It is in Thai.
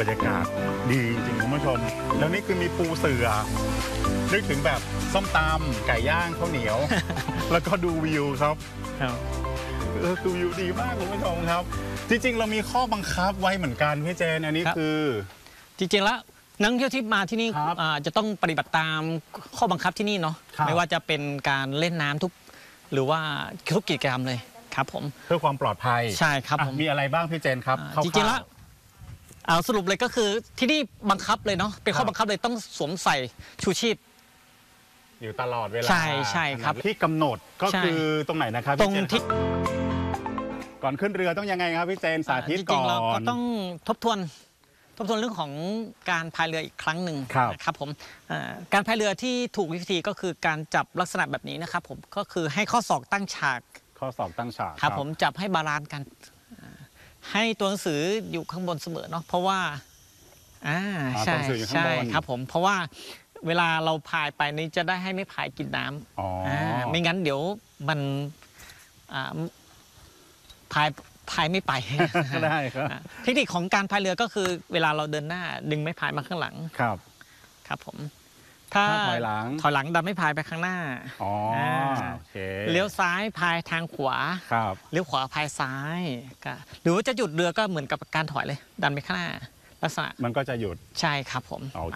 บรรยากาศดีจริงคุณผู้ชมแล้วนี่คือมีปูเสือนึกถึงแบบส้มตำไก่ย่างข้าวเหนียว แล้วก็ดูวิวครับดูวิวดีมากคุณผู้ชมครับจริงๆเรามีข้อบังคับไว้เหมือนกันพี่เจนอันนี้คือจริงๆแล้วนักท่องเที่ยวที่มาที่นี่จะต้องปฏิบัติตามข้อบังคับที่นี่เนาะไม่ว่าจะเป็นการเล่นน้ำทุกหรือว่าทุกกิจกรรมเลยครับผมเพื่อความปลอดภัยใช่ครับผมมีอะไรบ้างพี่เจนครับจริงๆแล้วสรุปเลยก็คือที่นี่บังคับเลยเนาะเป็นข้อบังคับเลยต้องสวมใส่ชูชีพอยู่ตลอดเวลาใช่ครับที่กำหนดก็คือตรงไหนนะครับตรงที่ก่อนขึ้นเรือต้องยังไงครับพี่เจนสาธิตก่อนจริงๆเราก็ต้องทบทวนเรื่องของการพายเรืออีกครั้งหนึ่งครับผมการพายเรือที่ถูกวิธีก็คือการจับลักษณะแบบนี้นะครับผมก็คือให้ข้อศอกตั้งฉากครับผมจับให้บาลานซ์กันให้ตัวหนังสืออยู่ข้างบนเสมอเนาะเพราะว่าใช่ครับผมเพราะว่าเวลาเราพายไปนี้จะได้ให้ไม่พายกินน้ำไม่งั้นเดี๋ยวมันพายไม่ไปได้ครับเทคนิคของการพายเรือก็คือเวลาเราเดินหน้าดึงไม้พายมาข้างหลังครับผมถ้าถอยหลังดันไม่พายไปข้างหน้าเลี้ยวซ้ายพายทางขวาเลี้ยวขวาพายซ้ายหรือว่าจะหยุดเรือก็เหมือนกับการถอยเลยดันไปข้างหน้าลักษณะมันก็จะหยุดใช่ครับผม